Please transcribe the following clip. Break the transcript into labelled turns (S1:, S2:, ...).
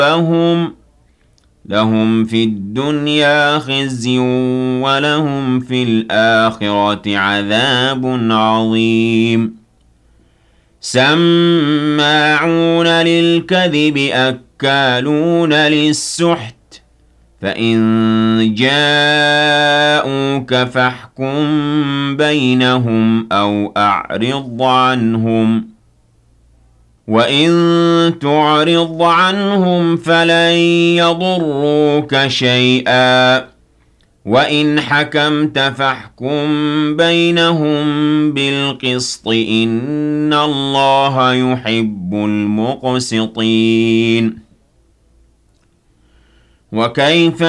S1: لهم في الدنيا خزي ولهم في الآخرة عذاب عظيم سماعون للكذب أكالون للسحت فإن جاءوك فاحكم بينهم أو أعرض عنهم وإن تعرض عنهم فلن يضروك شيئا وإن حكمت فاحكم بينهم بالقسط إن الله يحب المقسطين وكيف